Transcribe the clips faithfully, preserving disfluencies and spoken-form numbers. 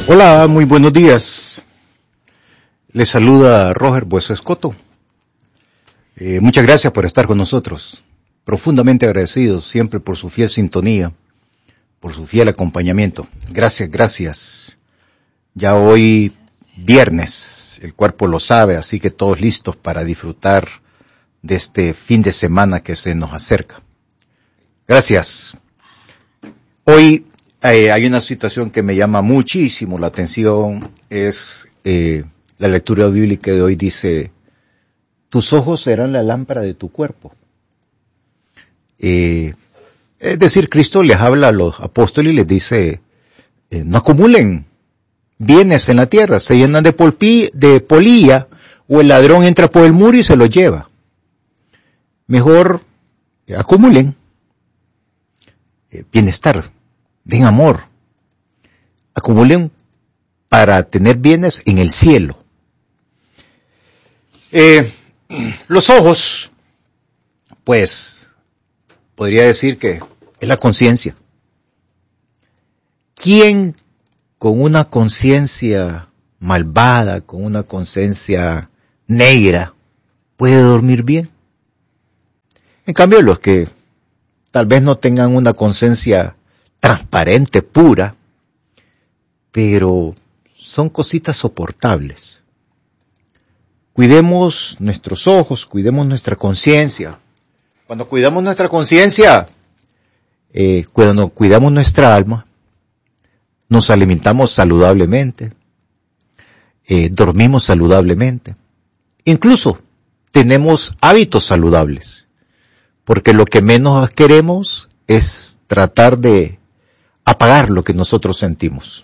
Hola, muy buenos días. Les saluda Roger Bueso Escoto. Eh, muchas gracias por estar con nosotros. Profundamente agradecidos siempre por su fiel sintonía, por su fiel acompañamiento. Gracias, gracias. Ya hoy viernes, el cuerpo lo sabe, así que todos listos para disfrutar de este fin de semana que se nos acerca. Gracias. Hoy eh, hay una situación que me llama muchísimo la atención, es eh, la lectura bíblica de hoy dice, tus ojos serán la lámpara de tu cuerpo. Eh, es decir, Cristo les habla a los apóstoles y les dice, eh, no acumulen bienes en la tierra, se llenan de, polpi, de polilla, o el ladrón entra por el muro y se los lleva. Mejor eh, acumulen eh, bienestar, den amor, acumulen para tener bienes en el cielo. Eh, los ojos, pues, podría decir que es la conciencia. ¿Quién con una conciencia malvada, con una conciencia negra, puede dormir bien? En cambio, los que tal vez no tengan una conciencia transparente, pura, pero son cositas soportables. Cuidemos nuestros ojos, cuidemos nuestra conciencia. Cuando cuidamos nuestra conciencia, eh, cuando cuidamos nuestra alma, nos alimentamos saludablemente, eh, dormimos saludablemente, incluso tenemos hábitos saludables, porque lo que menos queremos es tratar de apagar lo que nosotros sentimos.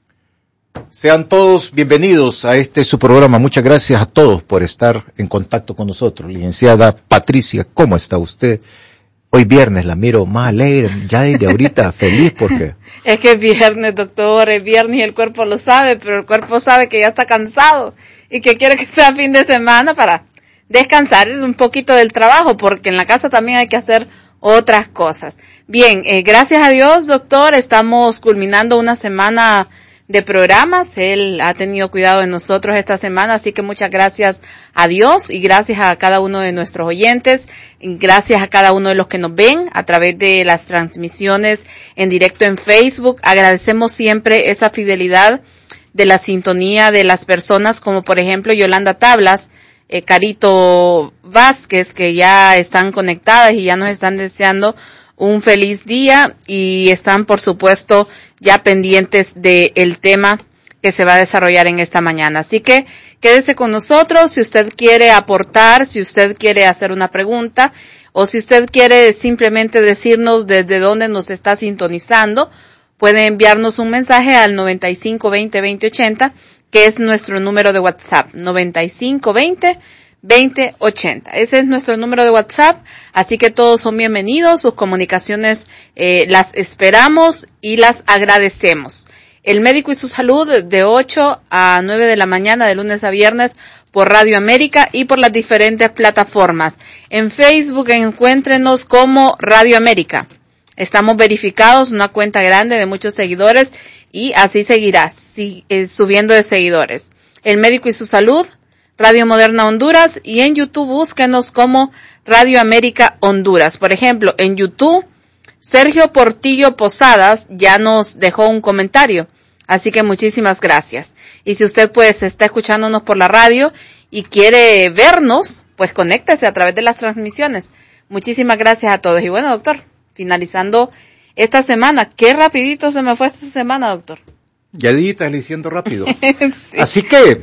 Sean todos bienvenidos a este su programa. Muchas gracias a todos por estar en contacto con nosotros. Licenciada Patricia, ¿cómo está usted? Hoy viernes la miro más alegre, ya desde ahorita feliz porque... Es que es viernes, doctor, es viernes y el cuerpo lo sabe, pero el cuerpo sabe que ya está cansado y que quiere que sea fin de semana para descansar un poquito del trabajo, porque en la casa también hay que hacer otras cosas. Bien, eh, gracias a Dios, doctor, estamos culminando una semana de programas. Él ha tenido cuidado de nosotros esta semana, así que muchas gracias a Dios y gracias a cada uno de nuestros oyentes, gracias a cada uno de los que nos ven a través de las transmisiones en directo en Facebook. Agradecemos siempre esa fidelidad de la sintonía de las personas, como por ejemplo Yolanda Tablas, eh, Carito Vázquez, que ya están conectadas y ya nos están deseando un feliz día y están, por supuesto, ya pendientes del tema que se va a desarrollar en esta mañana. Así que quédese con nosotros si usted quiere aportar, si usted quiere hacer una pregunta o si usted quiere simplemente decirnos desde dónde nos está sintonizando, puede enviarnos un mensaje al noventa y cinco veinte veinte ochenta, que es nuestro número de WhatsApp, noventa y cinco veinte veinte ochenta. Ese es nuestro número de WhatsApp, así que todos son bienvenidos, sus comunicaciones eh, las esperamos y las agradecemos. El Médico y su Salud de ocho a nueve de la mañana de lunes a viernes por Radio América y por las diferentes plataformas. En Facebook encuéntrenos como Radio América. Estamos verificados, una cuenta grande de muchos seguidores y así seguirá si, eh, subiendo de seguidores. El Médico y su Salud, Radio Moderna Honduras, y en YouTube búsquenos como Radio América Honduras. Por ejemplo, en YouTube, Sergio Portillo Posadas ya nos dejó un comentario, así que muchísimas gracias. Y si usted pues está escuchándonos por la radio y quiere vernos, pues conéctese a través de las transmisiones. Muchísimas gracias a todos. Y bueno, doctor, finalizando esta semana, qué rapidito se me fue esta semana, doctor. Ya estás diciendo rápido. Sí. Así que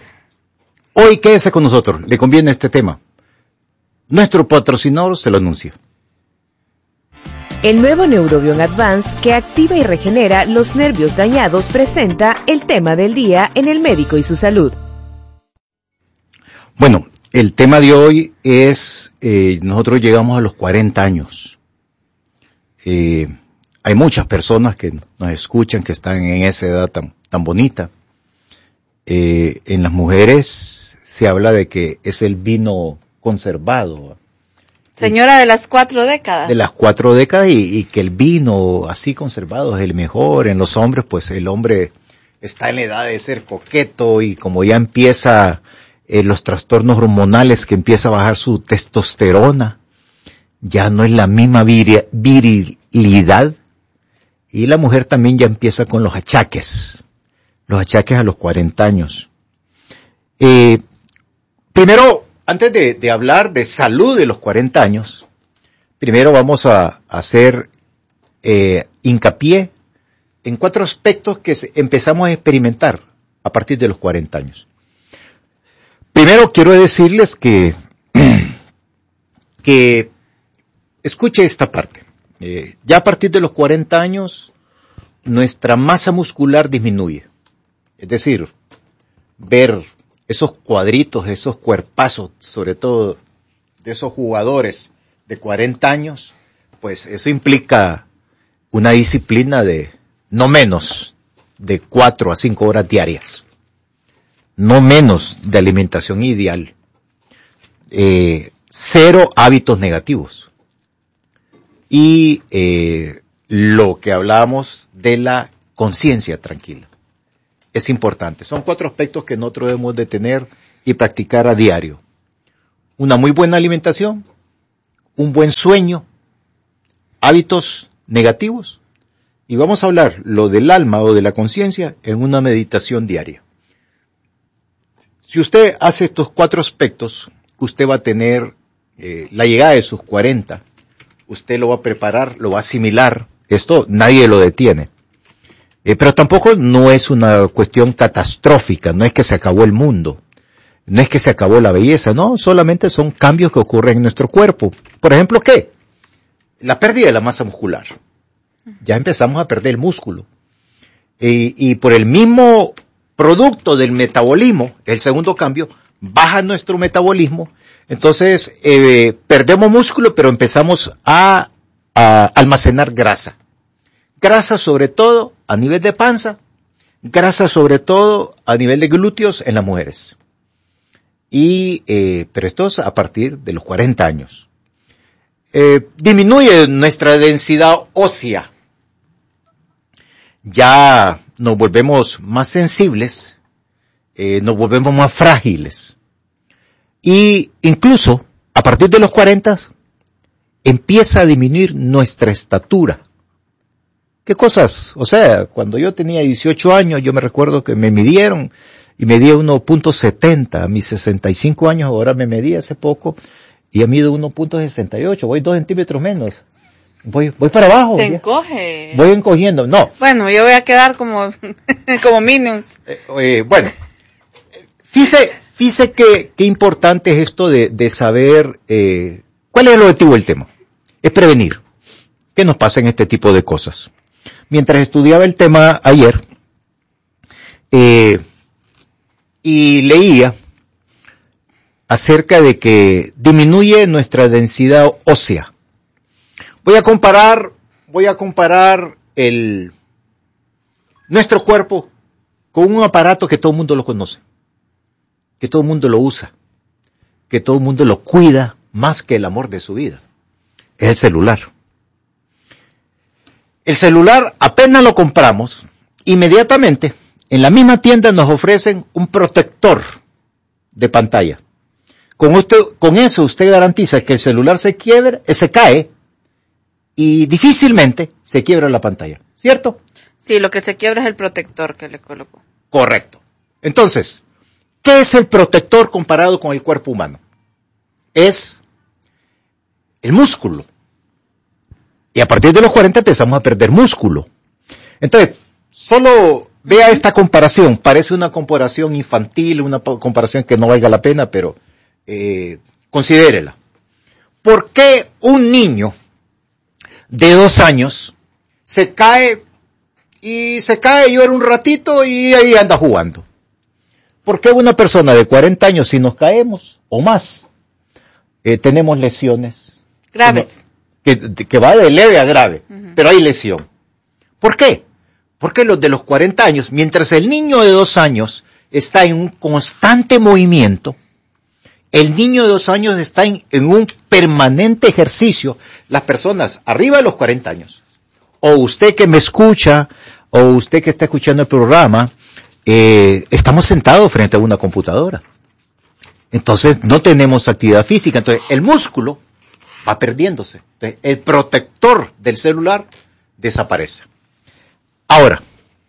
hoy quédese con nosotros, le conviene este tema. Nuestro patrocinador se lo anuncia. El nuevo Neurobion Advance, que activa y regenera los nervios dañados, presenta el tema del día en El Médico y su Salud. Bueno, el tema de hoy es, eh, nosotros llegamos a los cuarenta años. Eh, hay muchas personas que nos escuchan que están en esa edad tan, tan bonita. Eh, en las mujeres se habla de que es el vino conservado. Señora de las cuatro décadas. De las cuatro décadas y, y que el vino así conservado es el mejor. En los hombres, pues el hombre está en la edad de ser coqueto y como ya empieza eh, los trastornos hormonales, que empieza a bajar su testosterona, ya no es la misma vir- virilidad, y la mujer también ya empieza con los achaques, los achaques a los cuarenta años. Eh, primero, antes de, de hablar de salud de los cuarenta años, primero vamos a, a hacer eh, hincapié en cuatro aspectos que se, empezamos a experimentar a partir de los cuarenta años. Primero quiero decirles que, que escuche esta parte. Eh, ya a partir de los cuarenta años, nuestra masa muscular disminuye. Es decir, ver esos cuadritos, esos cuerpazos, sobre todo de esos jugadores de cuarenta años, pues eso implica una disciplina de no menos de cuatro a cinco horas diarias. No menos de alimentación ideal. Eh, cero hábitos negativos. Y eh, lo que hablábamos de la conciencia tranquila. Es importante. Son cuatro aspectos que nosotros debemos de tener y practicar a diario. Una muy buena alimentación, un buen sueño, hábitos negativos, y vamos a hablar lo del alma o de la conciencia en una meditación diaria. Si usted hace estos cuatro aspectos, usted va a tener eh, la llegada de sus cuarenta, usted lo va a preparar, lo va a asimilar, esto nadie lo detiene. Eh, pero tampoco no es una cuestión catastrófica, no es que se acabó el mundo, no es que se acabó la belleza, no, solamente son cambios que ocurren en nuestro cuerpo. Por ejemplo, ¿qué? La pérdida de la masa muscular. Ya empezamos a perder el músculo. Y, y por el mismo producto del metabolismo, el segundo cambio, baja nuestro metabolismo, entonces eh, perdemos músculo, pero empezamos a, a almacenar grasa. Grasa sobre todo a nivel de panza, grasa sobre todo a nivel de glúteos en las mujeres. Y, eh, pero esto es a partir de los cuarenta años. Eh, disminuye nuestra densidad ósea. Ya nos volvemos más sensibles, eh, nos volvemos más frágiles. Y incluso, a partir de los cuarenta, empieza a disminuir nuestra estatura. ¿Qué cosas? O sea, cuando yo tenía dieciocho años, yo me recuerdo que me midieron y medía uno punto setenta. A mis sesenta y cinco años, ahora me medí hace poco, y he mido uno punto sesenta y ocho. Voy dos centímetros menos. Voy, voy para abajo. Se ya. encoge. Voy encogiendo. No. Bueno, yo voy a quedar como, como Minions. Eh, eh, bueno, fíjese, fíjese que, qué importante es esto de, de saber eh, cuál es el objetivo del tema. Es prevenir que nos pasen este tipo de cosas. Mientras estudiaba el tema ayer, eh, y leía acerca de que disminuye nuestra densidad ósea. Voy a comparar, voy a comparar el, nuestro cuerpo con un aparato que todo el mundo lo conoce, que todo el mundo lo usa, que todo el mundo lo cuida más que el amor de su vida. Es el celular. El celular apenas lo compramos, inmediatamente en la misma tienda nos ofrecen un protector de pantalla. Con, usted, con eso usted garantiza que el celular se quiebre, se cae y difícilmente se quiebra la pantalla, ¿cierto? Sí, lo que se quiebra es el protector que le colocó. Correcto. Entonces, ¿qué es el protector comparado con el cuerpo humano? Es el músculo. Y a partir de los cuarenta empezamos a perder músculo. Entonces, solo vea esta comparación. Parece una comparación infantil, una comparación que no valga la pena, pero eh, considérela. ¿Por qué un niño de dos años se cae y se cae, llora un ratito y ahí anda jugando? ¿Por qué una persona de cuarenta años, si nos caemos o más, eh, tenemos lesiones graves? Que, que va de leve a grave, uh-huh. Pero hay lesión. ¿Por qué? Porque los de los cuarenta años, mientras el niño de dos años está en un constante movimiento, el niño de dos años está en, en un permanente ejercicio. Las personas arriba de los cuarenta años, o usted que me escucha, o usted que está escuchando el programa, eh, estamos sentados frente a una computadora. Entonces no tenemos actividad física. Entonces el músculo va perdiéndose. Entonces el protector del celular desaparece. Ahora,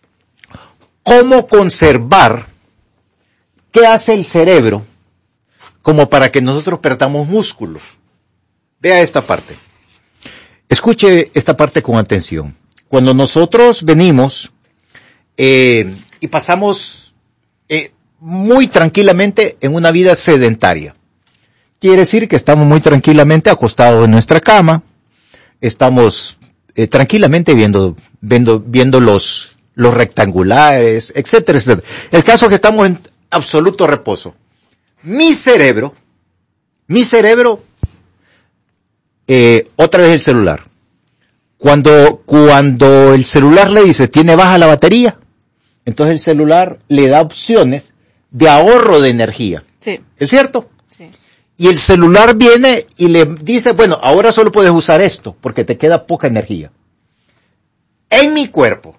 ¿cómo conservar qué hace el cerebro como para que nosotros perdamos músculos? Vea esta parte. Escuche esta parte con atención. Cuando nosotros venimos eh, y pasamos eh, muy tranquilamente en una vida sedentaria, quiere decir que estamos muy tranquilamente acostados en nuestra cama, estamos eh, tranquilamente viendo, viendo, viendo los, los rectangulares, etcétera, etcétera. El caso es que estamos en absoluto reposo. Mi cerebro, mi cerebro, eh, otra vez el celular. Cuando, cuando el celular le dice, tiene baja la batería, entonces el celular le da opciones de ahorro de energía. Sí. ¿Es cierto? Sí. Y el celular viene y le dice, bueno, ahora solo puedes usar esto, porque te queda poca energía. En mi cuerpo,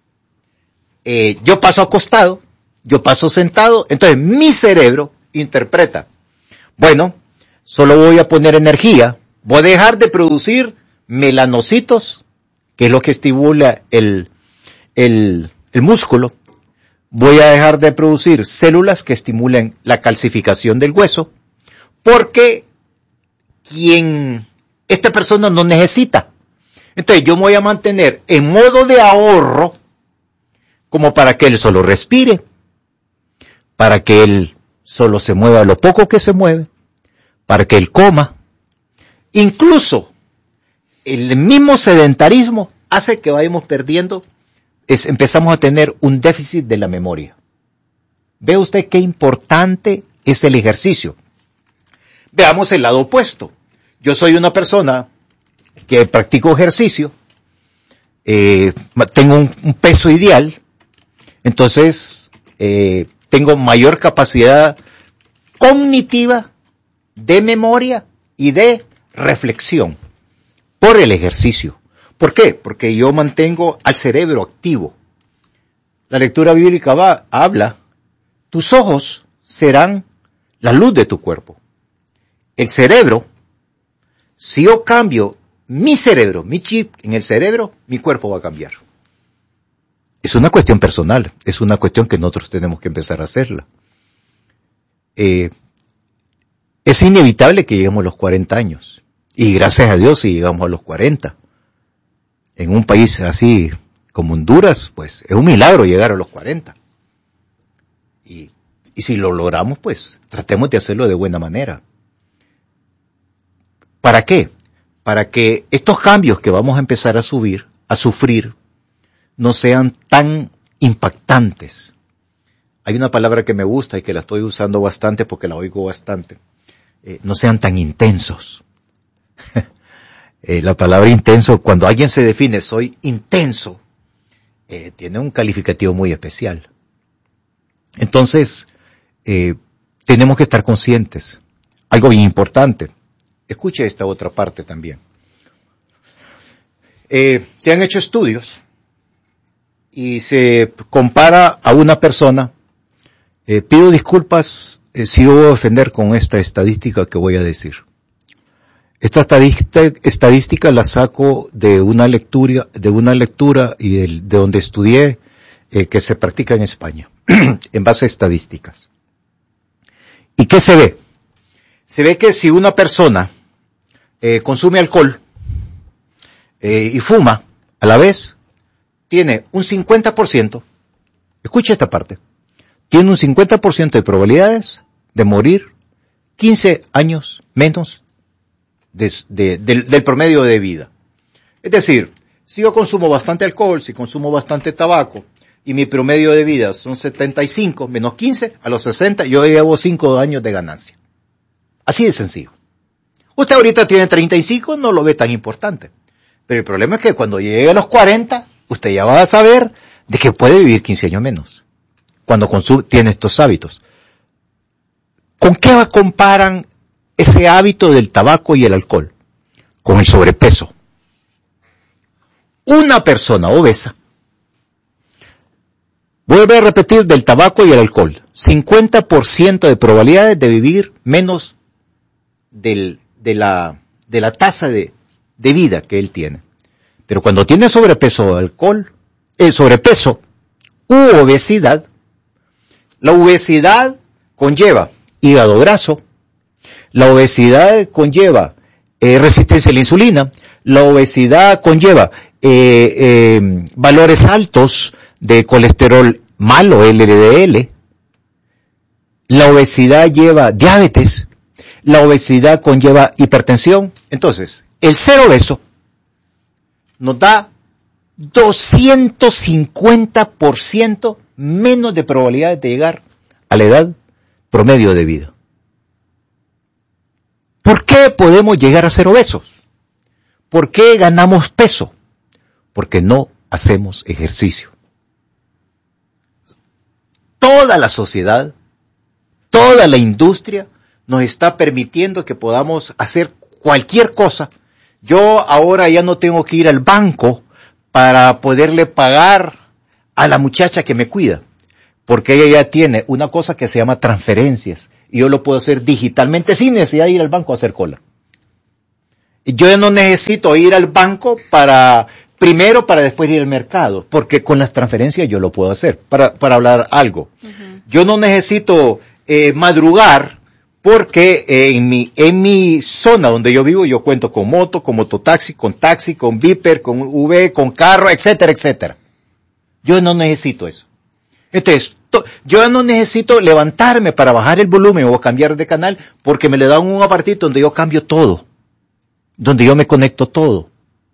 eh, yo paso acostado, yo paso sentado, entonces mi cerebro interpreta, bueno, solo voy a poner energía, voy a dejar de producir melanocitos, que es lo que estimula el, el, el músculo, voy a dejar de producir células que estimulen la calcificación del hueso, porque quien, esta persona no necesita. Entonces yo me voy a mantener en modo de ahorro, como para que él solo respire, para que él solo se mueva lo poco que se mueve, para que él coma. Incluso el mismo sedentarismo hace que vayamos perdiendo, es, empezamos a tener un déficit de la memoria. ¿Ve usted qué importante es el ejercicio? Veamos el lado opuesto. Yo soy una persona que practico ejercicio, eh, tengo un, un peso ideal, entonces eh, tengo mayor capacidad cognitiva, de memoria y de reflexión por el ejercicio. ¿Por qué? Porque yo mantengo al cerebro activo. La lectura bíblica va, habla, tus ojos serán la luz de tu cuerpo. El cerebro, si yo cambio mi cerebro, mi chip en el cerebro, mi cuerpo va a cambiar. Es una cuestión personal, es una cuestión que nosotros tenemos que empezar a hacerla. Eh, es inevitable que lleguemos a los cuarenta años. Y gracias a Dios si llegamos a los cuarenta. En un país así como Honduras, pues es un milagro llegar a los cuarenta. Y, y si lo logramos, pues tratemos de hacerlo de buena manera. ¿Para qué? Para que estos cambios que vamos a empezar a subir, a sufrir, no sean tan impactantes. Hay una palabra que me gusta y que la estoy usando bastante porque la oigo bastante. Eh, no sean tan intensos. eh, la palabra intenso, cuando alguien se define, soy intenso, eh, tiene un calificativo muy especial. Entonces, eh, tenemos que estar conscientes. Algo bien importante. Escuche esta otra parte también. Eh, se han hecho estudios y se compara a una persona. Eh, pido disculpas eh, si yo voy a ofender con esta estadística que voy a decir. Esta estadística, estadística la saco de una lectura, de una lectura y de, de donde estudié eh, que se practica en España, en base a estadísticas. ¿Y qué se ve? Se ve que si una persona eh, consume alcohol eh, y fuma a la vez, tiene un cincuenta por ciento, escuche esta parte, tiene un cincuenta por ciento de probabilidades de morir quince años menos de, de, de, del promedio de vida. Es decir, si yo consumo bastante alcohol, si consumo bastante tabaco, y mi promedio de vida son setenta y cinco menos quince, a los sesenta yo llevo cinco años de ganancia. Así de sencillo. Usted ahorita tiene treinta y cinco, no lo ve tan importante. Pero el problema es que cuando llegue a los cuarenta, usted ya va a saber de que puede vivir quince años menos. Cuando consume, tiene estos hábitos. ¿Con qué comparan ese hábito del tabaco y el alcohol? Con el sobrepeso. Una persona obesa Vuelve a repetir del tabaco y el alcohol. cincuenta por ciento de probabilidades de vivir menos del, de, la, de la tasa de, de vida que él tiene. Pero cuando tiene sobrepeso o alcohol, eh, sobrepeso u obesidad, la obesidad conlleva hígado graso, la obesidad conlleva eh, resistencia a la insulina, la obesidad conlleva eh, eh, valores altos de colesterol malo, L D L, la obesidad lleva diabetes, la obesidad conlleva hipertensión. Entonces, el ser obeso nos da doscientos cincuenta por ciento menos de probabilidades de llegar a la edad promedio de vida. ¿Por qué podemos llegar a ser obesos? ¿Por qué ganamos peso? Porque no hacemos ejercicio. Toda la sociedad, toda la industria nos está permitiendo que podamos hacer cualquier cosa. Yo ahora ya no tengo que ir al banco para poderle pagar a la muchacha que me cuida, porque ella ya tiene una cosa que se llama transferencias, y yo lo puedo hacer digitalmente sin necesidad de ir al banco a hacer cola. Yo ya no necesito ir al banco para, primero para después ir al mercado, porque con las transferencias yo lo puedo hacer, para, para hablar algo. Uh-huh. Yo no necesito eh, madrugar, porque eh, en mi, en mi zona donde yo vivo, yo cuento con moto, con mototaxi, con taxi, con Viper, con V, con carro, etcétera, etcétera. Yo no necesito eso. Entonces, to, yo no necesito levantarme para bajar el volumen o cambiar de canal, porque me le dan un apartito donde yo cambio todo, donde yo me conecto todo.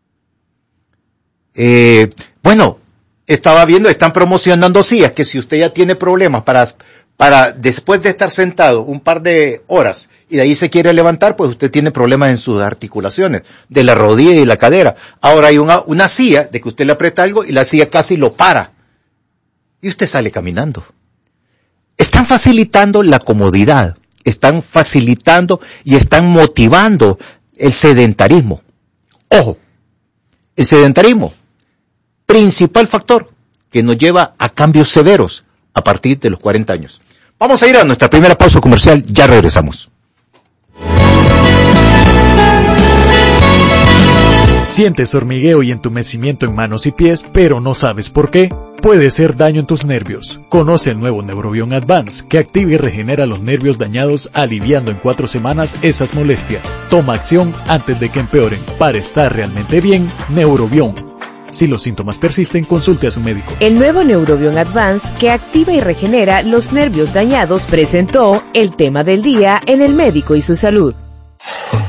Eh, bueno, estaba viendo, están promocionando sillas, que si usted ya tiene problemas para, para después de estar sentado un par de horas y de ahí se quiere levantar, pues usted tiene problemas en sus articulaciones, de la rodilla y la cadera. Ahora hay una, una silla de que usted le aprieta algo y la silla casi lo para. Y usted sale caminando. Están facilitando la comodidad, están facilitando y están motivando el sedentarismo. Ojo, el sedentarismo, principal factor que nos lleva a cambios severos a partir de los cuarenta años. Vamos a ir a nuestra primera pausa comercial, ya regresamos. ¿Sientes hormigueo y entumecimiento en manos y pies, pero no sabes por qué? Puede ser daño en tus nervios. Conoce el nuevo Neurobion Advance, que activa y regenera los nervios dañados, aliviando en cuatro semanas esas molestias. Toma acción antes de que empeoren. Para estar realmente bien, Neurobion. Si los síntomas persisten, consulte a su médico. El nuevo Neurobion Advance, que activa y regenera los nervios dañados, presentó el tema del día en El Médico y su Salud.